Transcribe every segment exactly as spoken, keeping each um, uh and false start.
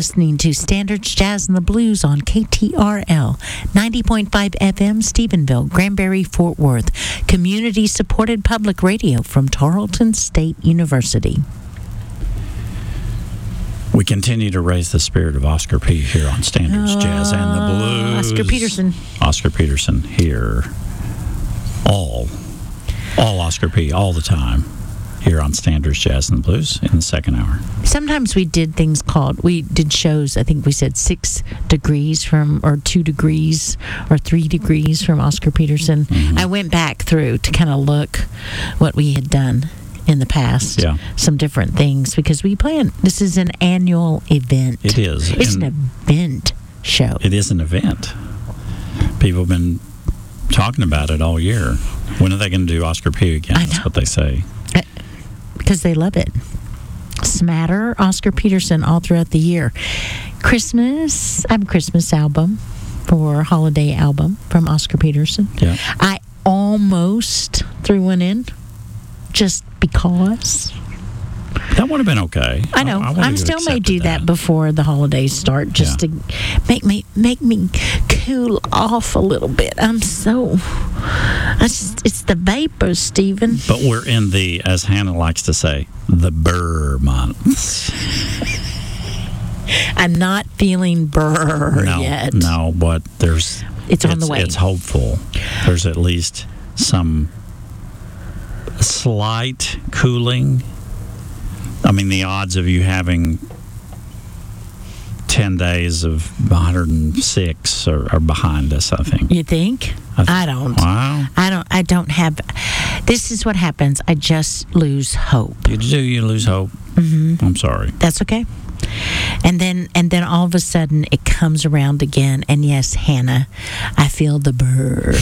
listening to Standards Jazz and the Blues on K T R L, ninety point five F M, Stephenville, Granbury, Fort Worth, community-supported public radio from Tarleton State University. We continue to raise the spirit of Oscar P. here on Standards uh, Jazz and the Blues. Oscar Peterson. Oscar Peterson here. All. All Oscar P. all the time. Here on Standards Jazz and the Blues in the second hour. Sometimes we did things called, we did shows, I think we said six degrees from, or two degrees, or three degrees from Oscar Peterson. Mm-hmm. I went back through to kind of look what we had done in the past. Yeah. Some different things, because we plan, this is an annual event. It is. It's an event show. It is an event. People have been talking about it all year. When are they going to do Oscar P again? That's what they say. Because they love it. Smatter, Oscar Peterson, all throughout the year. Christmas, I have a Christmas album or holiday album from Oscar Peterson. Yeah. I almost threw one in just because. That would have been okay. I know. I, I I'm still may do that. that before the holidays start, just yeah. to make me make me cool off a little bit. I'm so. It's, it's the vapors, Stephen. But we're in the, as Hannah likes to say, the burr months. I'm not feeling burr no, yet. No, but there's. It's on the way. It's hopeful. There's at least some slight cooling. I mean, the odds of you having ten days of one hundred six are, are behind us, I think. You think? I, th- I don't. Wow. I don't. I don't have. This is what happens. I just lose hope. You do. You lose hope. Mm-hmm. I'm sorry. That's okay. And then, and then all of a sudden, it comes around again. And yes, Hannah, I feel the burr.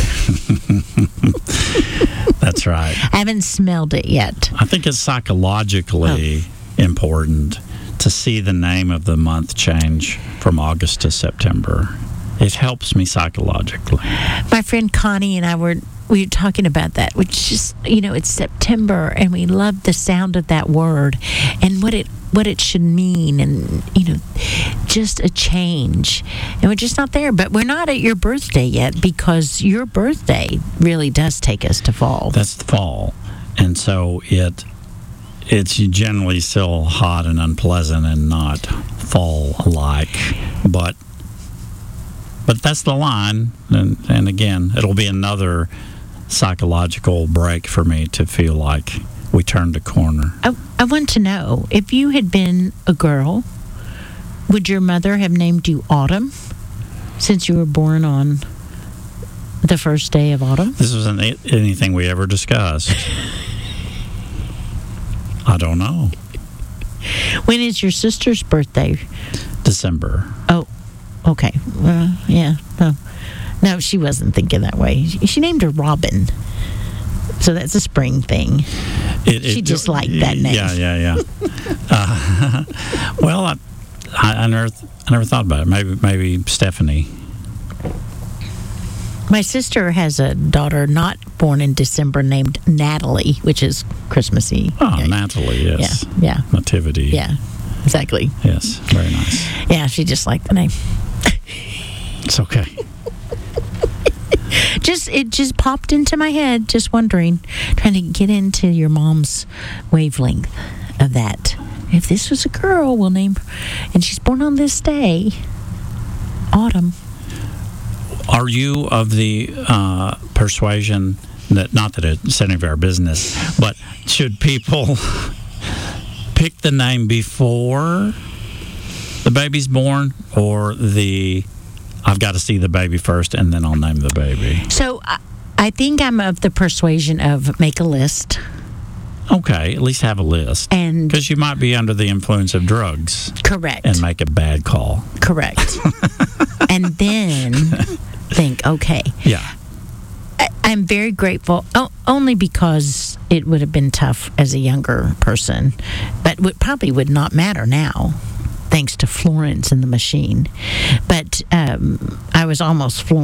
That's right. I haven't smelled it yet. I think it's psychologically oh. important to see the name of the month change from August to September. It helps me psychologically. My friend Connie and I were we were talking about that, which just, you know, it's September, and we love the sound of that word and what it what it should mean, and, you know, just a change. And we're just not there. But we're not at your birthday yet, because your birthday really does take us to fall. That's the fall. And so it it's generally still hot and unpleasant and not fall-like. But but that's the line. And, and again, it'll be another psychological break for me to feel like we turned a corner. I, I want to know, if you had been a girl, would your mother have named you Autumn, since you were born on the first day of autumn? This wasn't anything we ever discussed. I don't know. When is your sister's birthday? December. Oh, okay. Well, yeah. No, no, she wasn't thinking that way. She named her Robin. So that's a spring thing. It, it, she just liked that name. Yeah, yeah, yeah. uh, well, I, I, I never, I never thought about it. Maybe, maybe Stephanie. My sister has a daughter not born in December named Natalie, which is Christmassy. Oh, yeah. Natalie, yes. Yeah, yeah. Nativity. Yeah, exactly. Yes, very nice. Yeah, she just liked the name. It's okay. Just it just popped into my head, just wondering, trying to get into your mom's wavelength of that. If this was a girl, we'll name her, and she's born on this day, Autumn. Are you of the uh, persuasion that, not that it's any of our business, but should people pick the name before the baby's born, or the I've got to see the baby first and then I'll name the baby? So I, I think I'm of the persuasion of make a list. Okay, at least have a list. And because you might be under the influence of drugs. Correct. And make a bad call. Correct. And then think, okay. Yeah. I, I'm very grateful, oh, only because it would have been tough as a younger person, but would, probably would not matter now, thanks to Florence and the Machine. But um, I was almost Florence.